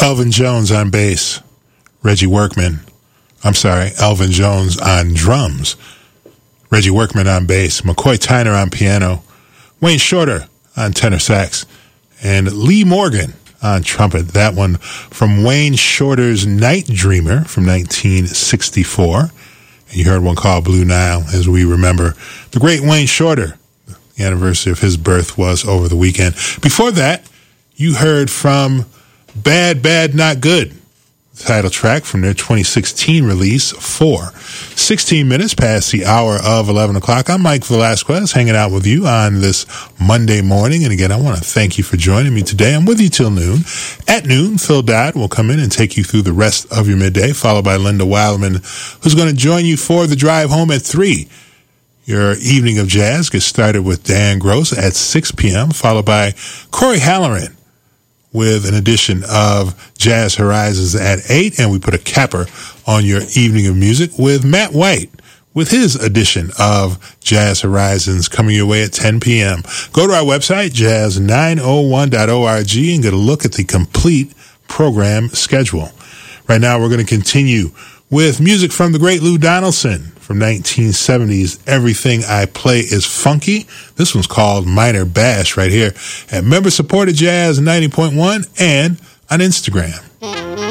Elvin Jones on bass, Elvin Jones on drums, Reggie Workman on bass, McCoy Tyner on piano, Wayne Shorter on tenor sax, and Lee Morgan on trumpet. That one from Wayne Shorter's Night Dreamer from 1964. And you heard one called Blue Nile, as we remember the great Wayne Shorter. The anniversary of his birth was over the weekend. Before that, you heard from Bad, Bad, Not Good, the title track from their 2016 release, 4. 16 minutes past the hour of 11 o'clock. I'm Mike Velasquez, hanging out with you on this Monday morning. And again, I want to thank you for joining me today. I'm with you till noon. At noon, Phil Dodd will come in and take you through the rest of your midday, followed by Linda Wildman, who's going to join you for the drive home at 3. Your evening of jazz gets started with Dan Gross at 6 p.m., followed by Corey Halloran with an edition of Jazz Horizons at 8, and we put a capper on your evening of music with Matt White with his edition of Jazz Horizons coming your way at 10 p.m. Go to our website, jazz901.org, and get a look at the complete program schedule. Right now, we're going to continue with music from the great Lou Donaldson from 1970s, Everything I Play is Funky. This one's called Minor Bash right here at member-supported Jazz 90.1 and on Instagram.